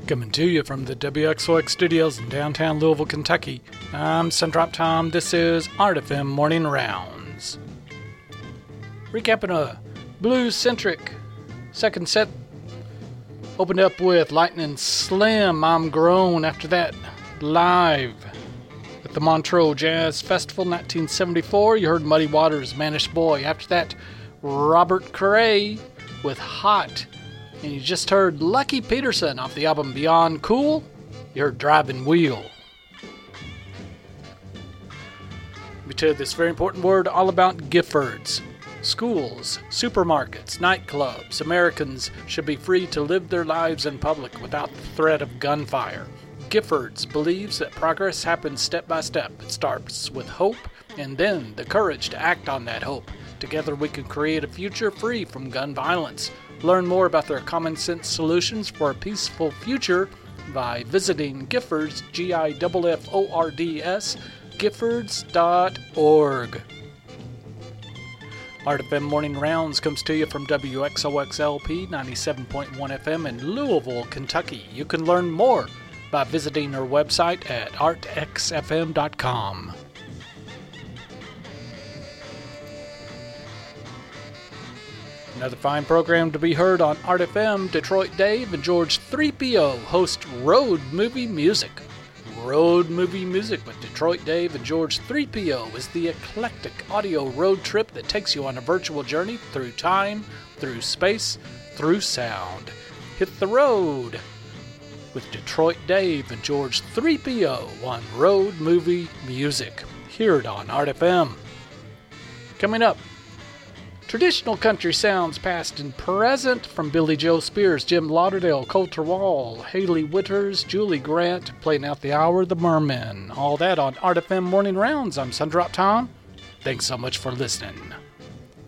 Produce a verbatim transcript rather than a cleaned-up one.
Coming to you from the W X O X studios in downtown Louisville, Kentucky. I'm Sundrop Tom. This is Art F M Morning Rounds. Recapping a blues-centric second set. Opened up with Lightning Slim, I'm Grown. After that, live at the Montreux Jazz Festival nineteen seventy-four. You heard Muddy Waters, Mannish Boy. After that, Robert Cray with Hot. And you just heard Lucky Peterson off the album Beyond Cool. You heard Driving Wheel. Let me tell you this very important word all about Giffords. Schools, supermarkets, nightclubs. Americans should be free to live their lives in public without the threat of gunfire. Giffords believes that progress happens step by step. It starts with hope and then the courage to act on that hope. Together we can create a future free from gun violence. Learn more about their common sense solutions for a peaceful future by visiting Giffords, G I F F O R D S, Giffords dot org. Art F M Morning Rounds comes to you from W X O X L P ninety-seven point one F M in Louisville, Kentucky. You can learn more by visiting our website at art x f m dot com. Another fine program to be heard on Art F M. Detroit Dave and George three P O host Road Movie Music. Road Movie Music with Detroit Dave and George three P O is the eclectic audio road trip that takes you on a virtual journey through time, through space, through sound. Hit the road with Detroit Dave and George three P O on Road Movie Music. Hear it on Art F M. Coming up, traditional country sounds past and present from Billy Joe Spears, Jim Lauderdale, Colter Wall, Haley Witters, Julie Grant, playing out the hour of the Mermen. All that on Art F M Morning Rounds. I'm Sundrop Tom. Thanks so much for listening.